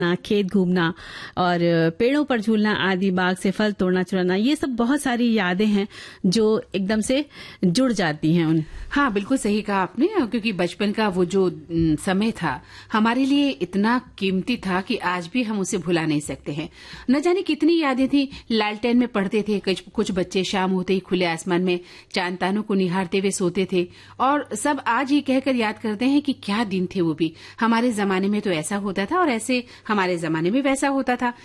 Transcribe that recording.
खेत घूमना और पेड़ों पर झूलना आदि, बाग से फल तोड़ना चुराना, ये सब बहुत सारी यादें हैं जो एकदम से जुड़ जाती हैं उन। हाँ, बिल्कुल सही कहा आपने, क्योंकि बचपन का वो जो समय था हमारे लिए इतना कीमती था कि आज भी हम उसे भुला नहीं सकते हैं। न जाने कितनी यादें थी। लालटेन में पढ़ते थे, कुछ बच्चे शाम होते ही खुले आसमान में चांद तारों को निहारते हुए सोते थे, और सब आज ही कहकर याद करते हैं कि क्या दिन थे वो भी। हमारे जमाने में तो ऐसा होता था और ऐसे हमारे जमाने में वैसा होता था।